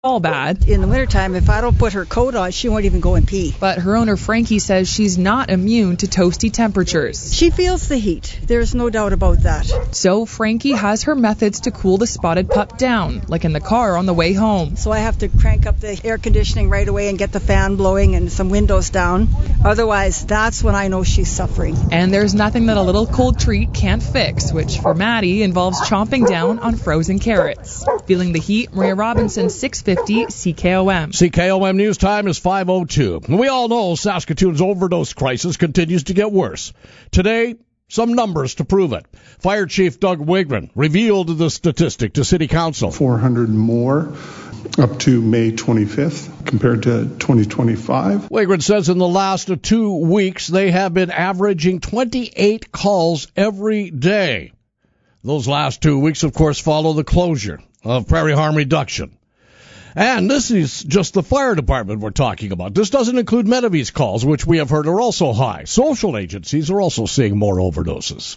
all bad. In the wintertime, if I don't put her coat on, she won't even go and pee. But her owner Frankie says she's not immune to toasty temperatures. She feels the heat. There's no doubt about that. So Frankie has her methods to cool the spotted pup down, like in the car on the way home. So I have to crank up the air conditioning right away and get the fan blowing and some windows down. Otherwise, that's when I know she's suffering. And there's nothing that a little cold treat can't fix, which for Maddie involves chomping down on frozen carrots. Feeling the heat, Maria Robinson, 650 CKOM. CKOM News Time is 5:02. We all know Saskatoon's overdose crisis continues to get worse. Today, some numbers to prove it. Fire Chief Doug Wigren revealed the statistic to City Council. 400 more up to May 25th compared to 2025. Wigren says in the last 2 weeks they have been averaging 28 calls every day. Those last 2 weeks, of course, follow the closure of Prairie Harm Reduction. And this is just the fire department we're talking about. This doesn't include Medevi's calls, which we have heard are also high. Social agencies are also seeing more overdoses.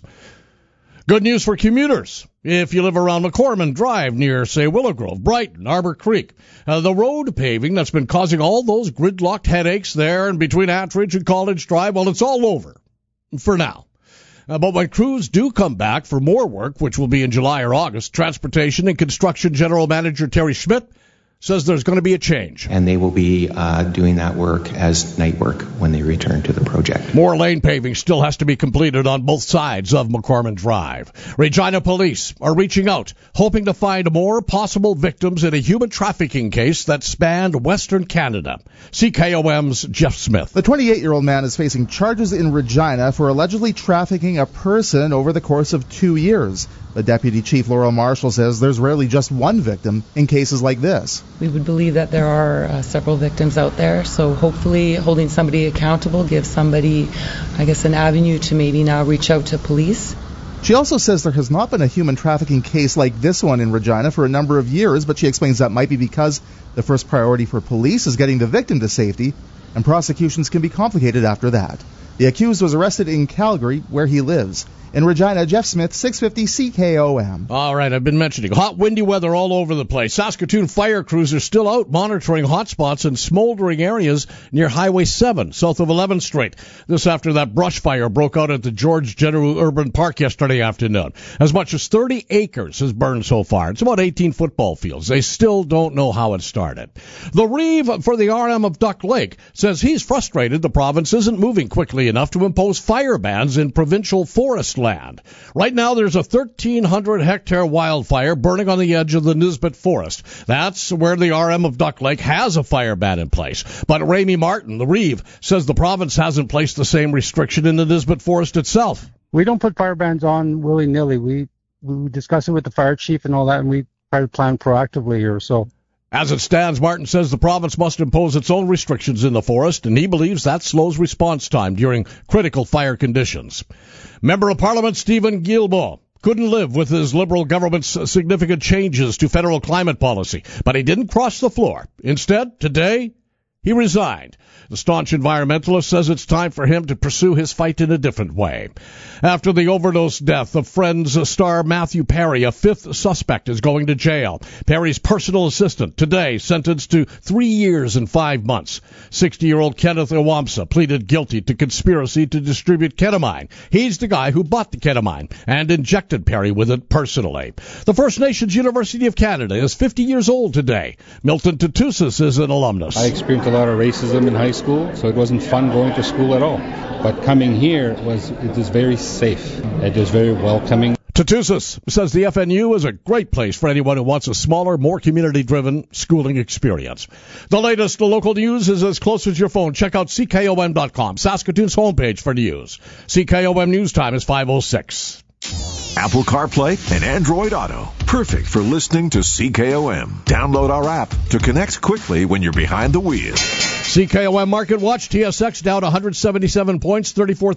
Good news for commuters. If you live around McCormick Drive near, say, Willow Grove, Brighton, Arbor Creek, the road paving that's been causing all those gridlocked headaches there and between Attridge and College Drive, well, it's all over for now. But when crews do come back for more work, which will be in July or August, Transportation and Construction General Manager Terry Schmidt says there's going to be a change. And they will be doing that work as night work when they return to the project. More lane paving still has to be completed on both sides of McCormick Drive. Regina police are reaching out, hoping to find more possible victims in a human trafficking case that spanned Western Canada. CKOM's Jeff Smith. The 28-year-old man is facing charges in Regina for allegedly trafficking a person over the course of 2 years. The Deputy Chief Laurel Marshall says there's rarely just one victim in cases like this. We would believe that there are several victims out there, so hopefully holding somebody accountable gives somebody, an avenue to maybe now reach out to police. She also says there has not been a human trafficking case like this one in Regina for a number of years, but she explains that might be because the first priority for police is getting the victim to safety, and prosecutions can be complicated after that. The accused was arrested in Calgary, where he lives. In Regina, Jeff Smith, 650 CKOM. All right, I've been mentioning hot, windy weather all over the place. Saskatoon fire crews are still out monitoring hot spots and smoldering areas near Highway 7, south of 11th Street. This after that brush fire broke out at the George General Urban Park yesterday afternoon. As much as 30 acres has burned so far. It's about 18 football fields. They still don't know how it started. The Reeve for the RM of Duck Lake says he's frustrated the province isn't moving quickly enough to impose fire bans in provincial forest land. Right now, there's a 1,300-hectare wildfire burning on the edge of the Nisbet Forest. That's where the RM of Duck Lake has a fire ban in place. But Ramey Martin, the Reeve, says the province hasn't placed the same restriction in the Nisbet Forest itself. We don't put fire bans on willy-nilly. We discuss it with the fire chief and all that, and we try to plan proactively here. So, as it stands, Martin says the province must impose its own restrictions in the forest, and he believes that slows response time during critical fire conditions. Member of Parliament Stephen Guilbeault couldn't live with his Liberal government's significant changes to federal climate policy, but he didn't cross the floor. Instead, today, he resigned. The staunch environmentalist says it's time for him to pursue his fight in a different way. After the overdose death of Friends star Matthew Perry, a fifth suspect is going to jail. Perry's personal assistant, today sentenced to 3 years and 5 months. 60-year-old Kenneth Iwamsa pleaded guilty to conspiracy to distribute ketamine. He's the guy who bought the ketamine and injected Perry with it personally. The First Nations University of Canada is 50 years old today. Milton Tutusas is an alumnus. I experienced a lot of racism in high school, so it wasn't fun going to school at all. But coming here, it was very safe. It was very welcoming. Tutusas says the FNU is a great place for anyone who wants a smaller, more community-driven schooling experience. The latest local news is as close as your phone. Check out CKOM.com, Saskatoon's homepage for news. CKOM News Time is 5:06. Apple CarPlay and Android Auto. Perfect for listening to CKOM. Download our app to connect quickly when you're behind the wheel. CKOM Market Watch, TSX down 177 points,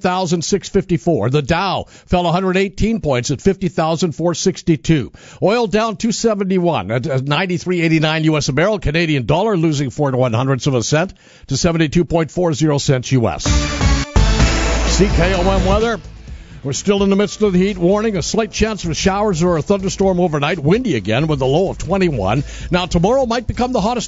34,654. The Dow fell 118 points at 50,462. Oil down 271 at 93.89 U.S. a barrel. Canadian dollar losing 4 1/100ths of a cent to 72.40 cents U.S. CKOM weather. We're still in the midst of the heat warning. A slight chance of showers or a thunderstorm overnight. Windy again with a low of 21. Now, tomorrow might become the hottest